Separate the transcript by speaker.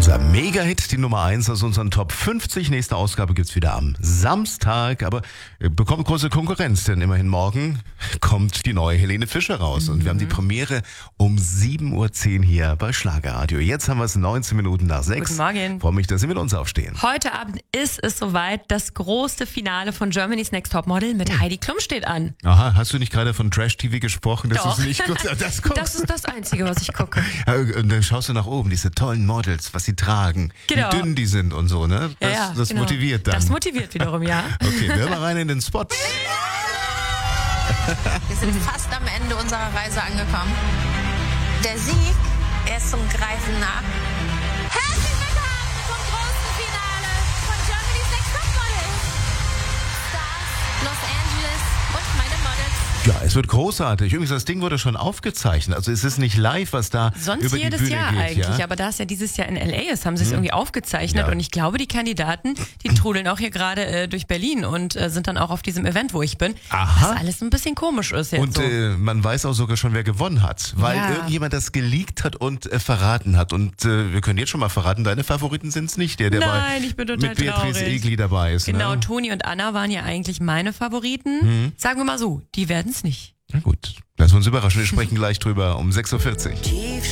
Speaker 1: Unser Mega-Hit, die Nummer 1 aus unseren Top 50. Nächste Ausgabe gibt's wieder am Samstag, aber bekommt große Konkurrenz, denn immerhin morgen kommt die neue Helene Fischer raus. Und wir haben die Premiere um 7.10 Uhr hier bei Schlagerradio. Jetzt haben wir es 19 Minuten nach 6.
Speaker 2: Guten Morgen.
Speaker 1: Freue mich, dass Sie mit uns aufstehen.
Speaker 2: Heute Abend ist es soweit, das große Finale von Germany's Next Topmodel mit Heidi Klum steht an.
Speaker 1: Aha, hast du nicht gerade von Trash-TV gesprochen? Das
Speaker 2: Doch.
Speaker 1: ist nicht gut.
Speaker 2: Das ist das Einzige, was ich gucke.
Speaker 1: Und dann schaust du nach oben, diese tollen Models, was sie tragen,
Speaker 2: Genau.
Speaker 1: wie dünn die sind und so, ne? Das
Speaker 2: genau.
Speaker 1: motiviert dann.
Speaker 2: Das motiviert wiederum, ja.
Speaker 1: Okay, wir mal rein in den Spot.
Speaker 3: Wir sind fast am Ende unserer Reise angekommen. Der Sieg, er ist zum Greifen nah. Herzlich willkommen zum großen Finale von Germany's Next Topmodel. Stars, Los Angeles und meine Models.
Speaker 1: Ja, es wird großartig. Übrigens, das Ding wurde schon aufgezeichnet. Also es ist nicht live, was da
Speaker 2: Sonst
Speaker 1: über die
Speaker 2: jedes
Speaker 1: Bühne
Speaker 2: Jahr
Speaker 1: geht.
Speaker 2: eigentlich,
Speaker 1: Ja?
Speaker 2: aber da es ja dieses Jahr in L.A. ist, haben sie es irgendwie aufgezeichnet
Speaker 1: Ja.
Speaker 2: und ich glaube, die Kandidaten, die trudeln auch hier gerade durch Berlin und sind dann auch auf diesem Event, wo ich bin.
Speaker 1: Aha.
Speaker 2: Was alles ein bisschen komisch ist jetzt
Speaker 1: Und
Speaker 2: so.
Speaker 1: man weiß auch sogar schon, wer gewonnen hat, weil
Speaker 2: Ja.
Speaker 1: irgendjemand das geleakt hat und verraten hat. Und wir können jetzt schon mal verraten, deine Favoriten sind es nicht, der
Speaker 2: Nein, ich bin total
Speaker 1: mit Beatrice
Speaker 2: traurig.
Speaker 1: Egli dabei ist.
Speaker 2: Genau,
Speaker 1: Ne?
Speaker 2: Toni und Anna waren ja eigentlich meine Favoriten. Sagen wir mal so, die werden es nicht.
Speaker 1: Na gut, lassen wir uns überraschen. Wir sprechen gleich drüber um 6.40 Uhr.